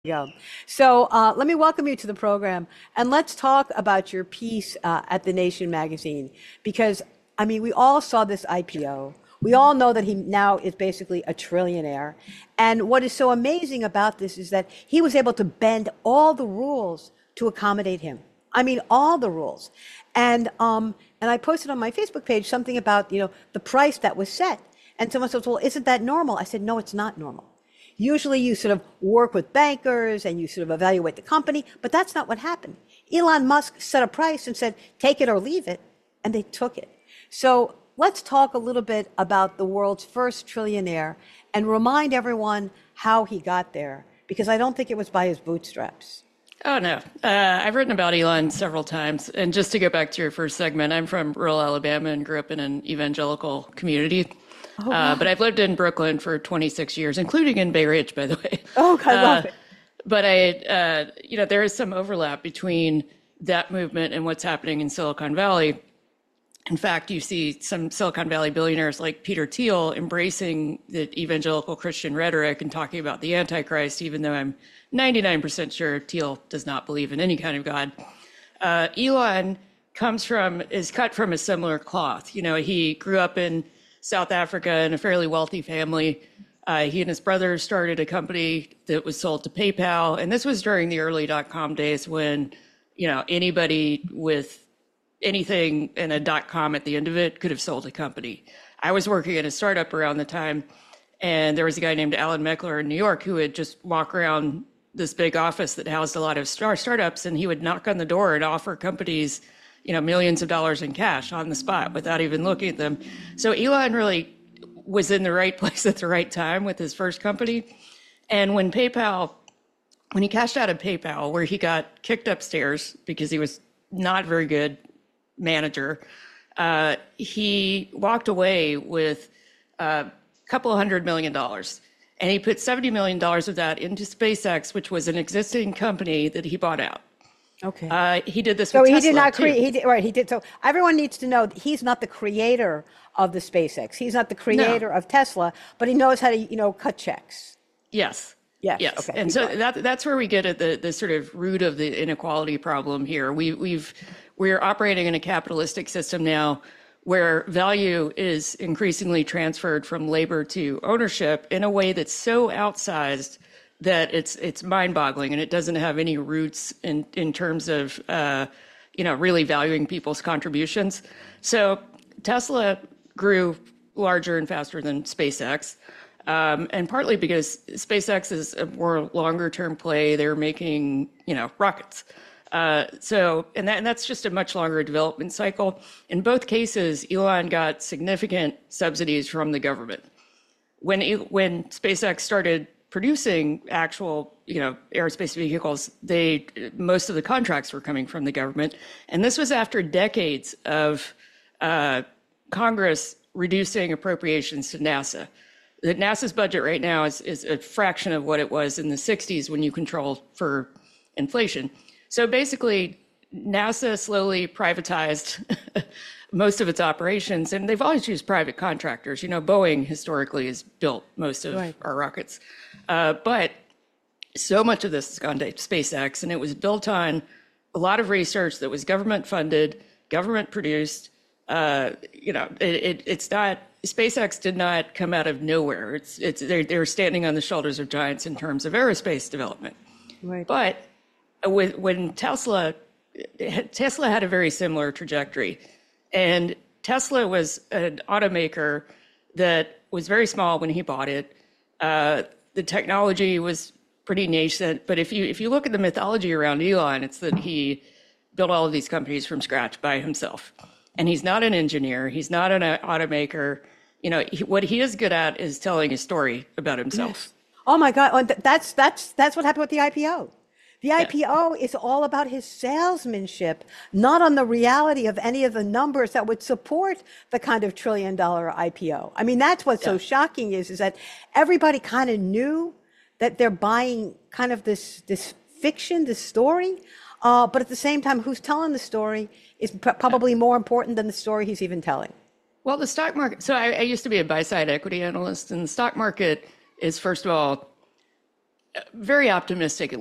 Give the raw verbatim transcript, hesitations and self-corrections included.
Yeah. So uh, let me welcome you to the program and let's talk about your piece uh, at The Nation magazine. Because, I mean, we all saw this I P O. We all know that he now is basically a trillionaire. And what is so amazing about this is that he was able to bend all the rules to accommodate him. I mean, all the rules. And, um, and I posted on my Facebook page something about, you know, the price that was set. And someone says, well, isn't that normal? I said, no, it's not normal. Usually you sort of work with bankers and you sort of evaluate the company, but that's not what happened. Elon Musk set a price and said, take it or leave it, and they took it. So let's talk a little bit about the world's first trillionaire and remind everyone how he got there, because I don't think it was by his bootstraps. Oh, no. Uh, I've written about Elon several times. And just to go back to your first segment, I'm from rural Alabama and grew up in an evangelical community. Oh, Uh, wow. but I've lived in Brooklyn for twenty-six years, including in Bay Ridge, by the way. Oh, I love Uh, it. but I, uh, you know, there is some overlap between that movement and what's happening in Silicon Valley. In fact, you see some Silicon Valley billionaires like Peter Thiel embracing the evangelical Christian rhetoric and talking about the Antichrist, even though I'm ninety-nine percent sure Thiel does not believe in any kind of God. Uh, Elon comes from, is cut from a similar cloth. You know, he grew up in South Africa in a fairly wealthy family. Uh, he and his brother started a company that was sold to PayPal. And this was during the early dot-com days when, you know, anybody with anything and a dot com at the end of it could have sold a company. I was working at a startup around the time, and there was a guy named Alan Meckler in New York who would just walk around this big office that housed a lot of star startups, and he would knock on the door and offer companies, you know, millions of dollars in cash on the spot without even looking at them. So Elon really was in the right place at the right time with his first company. And when PayPal, when he cashed out of PayPal, where he got kicked upstairs because he was not a very good manager, uh, he walked away with a couple of hundred million dollars. And he put seventy million dollars of that into SpaceX, which was an existing company that he bought out. Okay. Uh, he did this So with he Tesla did not too. create, he did, right, he did. So everyone needs to know that he's not the creator of the SpaceX. He's not the No. creator of Tesla, but he knows how to, you know, cut checks. Yes. Yes. Yes. Okay. And Keep so going. that that's where we get at the, the sort of root of the inequality problem here. We we've we're operating in a capitalistic system now where value is increasingly transferred from labor to ownership in a way that's so outsized that it's it's mind-boggling, and it doesn't have any roots in in terms of uh, you know, really valuing people's contributions. So Tesla grew larger and faster than SpaceX. Um, and partly because SpaceX is a more longer term play. They're making, you know, rockets. Uh, so, and, that, and that's just a much longer development cycle. In both cases, Elon got significant subsidies from the government. When, E- when SpaceX started producing actual, you know, aerospace vehicles, they, most of the contracts were coming from the government. And this was after decades of uh, Congress reducing appropriations to NASA. The NASA's budget right now is, is a fraction of what it was in the sixties when you controlled for inflation. So basically, NASA slowly privatized most of its operations, and they've always used private contractors. You know, Boeing historically has built most of Right. our rockets. Uh, but so much of this has gone to SpaceX, and it was built on a lot of research that was government funded, government produced. Uh, you know, it, it, it's not, SpaceX did not come out of nowhere. It's, it's, they're, they're standing on the shoulders of giants in terms of aerospace development. Right. But with, when Tesla, Tesla had a very similar trajectory. And Tesla was an automaker that was very small when he bought it. Uh, the technology was pretty nascent. But if you, if you look at the mythology around Elon, it's that he built all of these companies from scratch by himself. And he's not an engineer. He's not an automaker. You know, he, what he is good at is telling a story about himself. Oh my God. Oh, th- That's, that's, that's what happened with the I P O. The Yeah. I P O is all about his salesmanship, not on the reality of any of the numbers that would support the kind of trillion dollar I P O. I mean, that's what's so Yeah. shocking is, is that everybody kind of knew that they're buying kind of this, this fiction, this story. Uh, but at the same time, who's telling the story is p- probably more important than the story he's even telling. Well, the stock market. So I, I used to be a buy side equity analyst, and the stock market is, first of all, very optimistic.